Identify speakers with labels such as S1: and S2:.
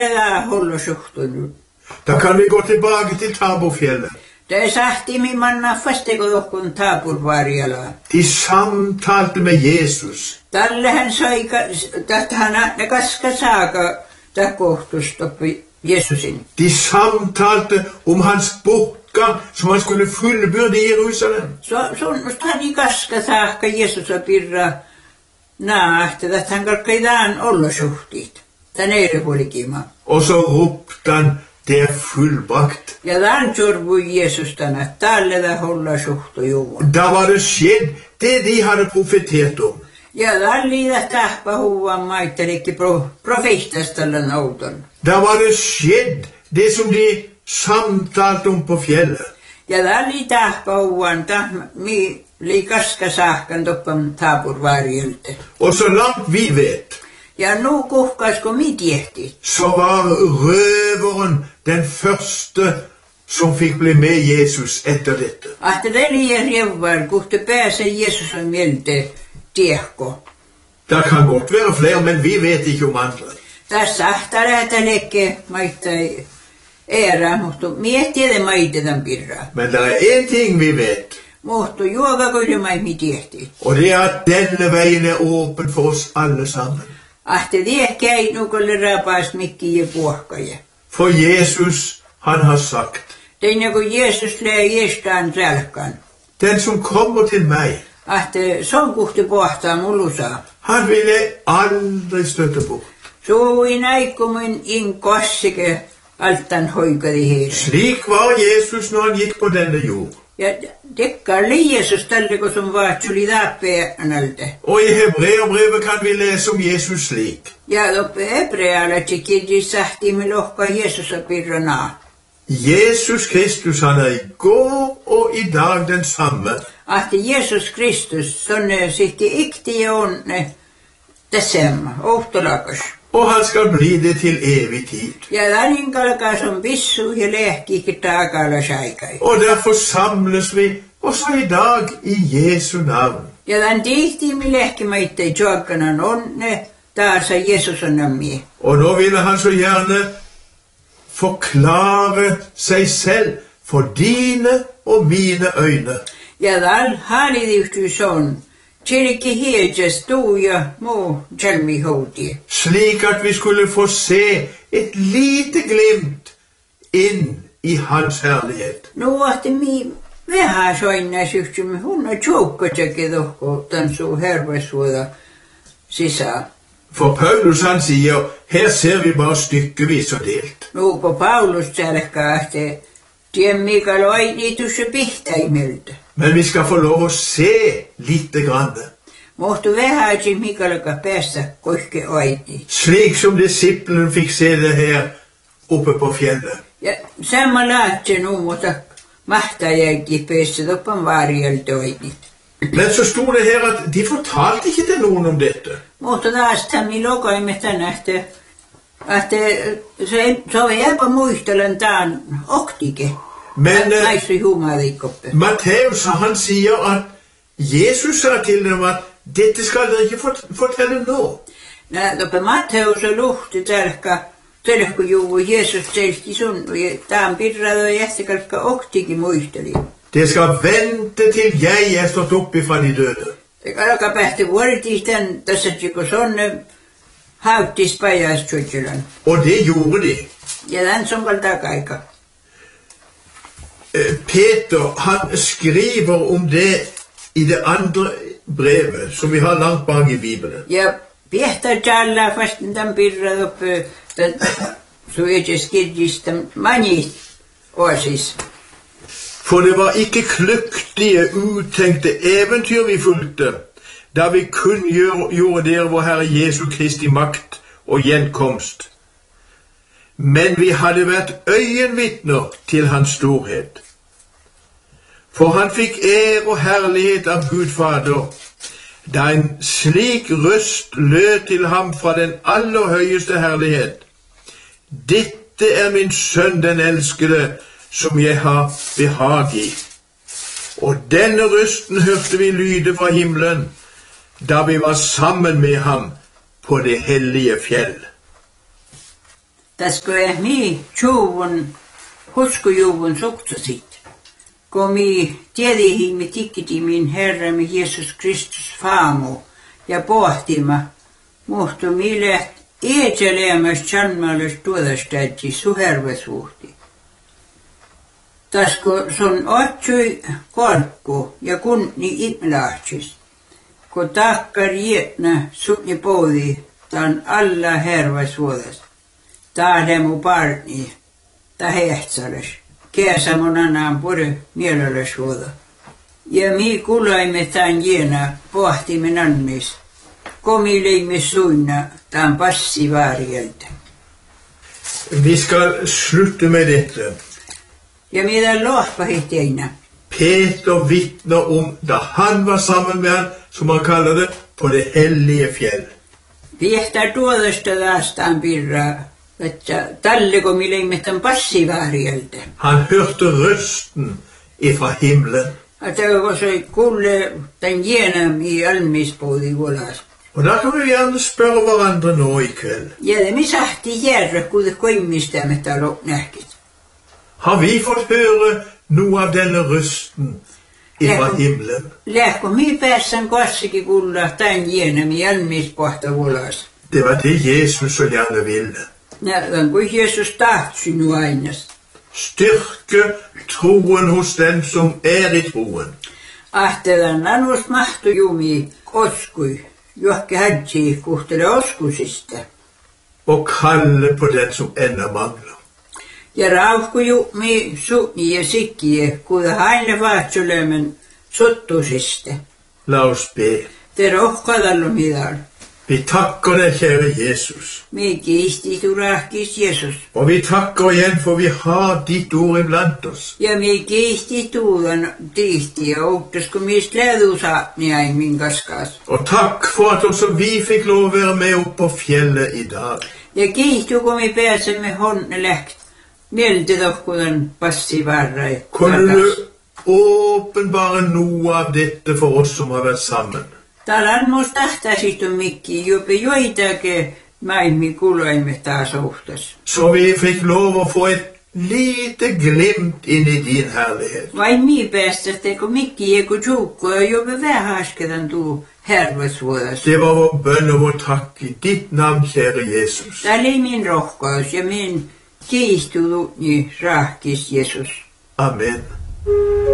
S1: håller suhtun.
S2: Da kan vi gå tilbake til Taborfjellet.
S1: Det sahti mi manna fastego dokkun Taborvarjala.
S2: De samtalte med Jesus.
S1: Tälle hän sai, että hän kaska saaka kohtustoppe Jesusin.
S2: De samtalte om hans bortgang, som han skulle fullbyrde i Jerusalem.
S1: Musta hän kaska saaka Jesusa pirra nähtä, että hän kalkkaidaan olla suhtit. Tän ei puolikima.
S2: Og så ropte han, det er fullbrakt.
S1: Ja tämän survui Jeesus tänä, tälle da olla suhtu juun.
S2: Da var det skjedd det de hadde profetert om.
S1: Ja tämän liidat tähpä huuan maittelikki profeetastalla nauton.
S2: Da var det skjedd det som de samtalte om på fjellet.
S1: Ja tämän liitähpä huuan mi liikaska sahkan toppam Taborvarjelte.
S2: Og så langt vi vet,
S1: ja nu kuhkasko mi tiehti.
S2: Så var røveren den første som fikk bli med Jesus etter dette.
S1: Att det liian revvar, kuhte pääse Jeesusen mielte tiehko.
S2: Det kan godt være flere, men vi vet ikke om andre.
S1: Tässä ahtarätälekke maittai ära, mutta miettiä maitetan pirra.
S2: Men det er en ting vi vet.
S1: Mutta juoga kuitenkin mi tiehti.
S2: Og det er at denne veien er åpen for oss alle sammen.
S1: Ahte tiehkä ei nukolle rapaas mikki ja puhkaja.
S2: For Jesus, han har sagt.
S1: Tein kun Jeesus lää jestaan sälkan.
S2: Den som kommer til meg.
S1: Ahte son kuhti pohtaa mulusa.
S2: Han ville aldri støtte bort.
S1: Suin aikumin in kossike altan hoikadi heille.
S2: Slik var Jesus når han gikk på denne jord.
S1: Ja dekka oli Jeesus tälle kun sun vaatsuli taappeanalte.
S2: Og i Hebreerbrevet kan vi lese om Jesus slik.
S1: Ja loppe hebrealaksi kirjissahti me lohka Jeesusa pirranaa.
S2: Jesus Kristus han er i går og i dag den samme.
S1: Ahti Jeesus Kristus sonne sitti ikti ja onne detsamma, ohtolakas.
S2: Og han skal bli det til evig tid.
S1: Ja tänin kalkas on vissu ja lehki taakala saikai.
S2: Og derfor samles vi også i dag i Jesu navn.
S1: Ja tän tihti mi lehki maittei tjoakkanan onne taasa Jeesus on nammi.
S2: Og nå ville han så gjerne forklare seg selv for dine og mine øyne.
S1: Ja täl hallidiustus on. Kirke hejes tuja muu tjelmi houti.
S2: Slik at vi skulle få se et lite glimt inn i hans herlighet.
S1: No ahti mi vähän soinna syhtsymme hunna tjoukkatsake tohko tansu hervesvuoda sisään.
S2: For Paulus han sier, her ser vi bare stykkevis og delt.
S1: No på Paulus selkä ahti tien Mikael aini tusse pihtäimeltä.
S2: Men vi skal få lov å se lite grann.
S1: Mohtu vähäisi Mikaelka päästä koske aini.
S2: Slik som disippelen fikk se det her oppe på fjellet.
S1: Ja samma laatse nu, mutta mahtajakin päästä toppan varjelta aini.
S2: Men så sto det her at de fortalte ikke til noen om dette.
S1: Mutta taas tämmi lokaimme tänä, että se on jääpä muistelen tämän oktike.
S2: Men
S1: Matteus
S2: han sier at Jesus sa til dem at dette skal dere ikke fortelle nå.
S1: Toppe Matteus luhti tälkkä juu Jeesus selki sun, ja tämän pirrado jähtikalkka oktike muisteli.
S2: Det skal vente til jeg er stått opp ifra de døde.
S1: Det kalka pähti vuoritistan tässä kun sonne hauttis pajastuitselan.
S2: Og det gjorde de.
S1: Ja den som kalta kaika.
S2: Peter, han skriver om det i det andre brevet, som vi har langt bak i Bibelen.
S1: Ja, Peter tjalla fast den pirrad upp, så ikke skirjista mani åsis.
S2: For det var ikke kløktige, utenkte eventyr vi fulgte, da vi kun gjorde dere vår Herre Jesu Kristi makt og gjenkomst. Men vi hadde vært øyenvitner til hans storhet. For han fikk ære og herlighet av Gud Fader, da en slik røst lød til ham fra den aller høyeste herlighet. Dette er min sønn den elskede, som jeg har behag i. Og denne røsten hørte vi lyde fra himmelen, da vi var sammen med ham på det hellige fjell.
S1: Täskö mi tjuvun, huskujuvun suktasit. Kun mi tiedihimme tikkitimin Herramme Jeesus Kristus faamu ja pohtima, muhtu mille eetelemäs tjanmalus tuodastädji suhervesuhti. Täskö sun otsui korkku ja kunni iplahtsis. Kun takkar jietnä sutni poudi, tämän alla hervasuodas. Tahdemu parni, ta hehtsales. Käsä mun annan pure mielelläsuoda. Ja mi kulaimme tämän jiena pohtimme nannis. Komi leimme suinna tämän passivaarieltä.
S2: Vi skal slutte med dette.
S1: Ja mitä lohpahit einä.
S2: Peter vittner om da han var sammen med han, som han kaller det, på det hellige fjell.
S1: Viehtar tuodesta taastaan pirraa, että talleko mi leimme tämän passivaarieltä.
S2: Han hørte røsten ifra himlen.
S1: Että kun se kuule tämän jienam i almispoodi vuolas.
S2: Og da kan vi gjerne spørre hverandre nå i kveld.
S1: Ja det mi sahti järre, kun koimistamme talo nähkit.
S2: Har vi fått høre noe av denne røsten ifra himlen?
S1: Lähkö mi päässän kassikin kuulla tämän jienam i almispohta vuolas.
S2: Det var det Jesus så gjerne ville.
S1: Näin kun Jeesus tahtsi nu ainas.
S2: Styrke troen hos den som er i troen.
S1: Ahtelan annus mahtu jumi oskui, johonkin hadji kuhtele oskusista.
S2: Og kalle på den som ennå mangler.
S1: Ja rauhku jumi suuni ja sikkie, kuda haine vaatsulemen sottusista.
S2: La oss be.
S1: Te rohkadallu midal.
S2: Vi takker deg, kjære Jesus.
S1: Mi kiisti turahkis Jeesus.
S2: Og vi takker igjen for vi har ditt ord iblant oss.
S1: Ja mi kiisti tuudan tihti ja outasko mist lädusaapni ain min kaskas.
S2: Og takk for at også vi fikk lov å være med opp på fjellet i dag.
S1: Ja kiihtu kun mi pääsemme honne läht. Mielti tohkudan passi varrai.
S2: Kunne du åpenbare noe av dette for oss som har vært sammen?
S1: Talan musta tahtasit on mikki, jopa joitakin maimi kuloimme taas ohtas.
S2: Så vi fikk lov å få et lite glimt inn i din herlighet.
S1: Vain mi päästä teko mikki eiku tjuukko ja jopa vähäsketan tuu hervasvuodas.
S2: Det var vår bønn og vår takk i ditt navn, kjære Jesus.
S1: Tää oli min rohkaus ja min kiihtudut rahkis Jeesus.
S2: Amen.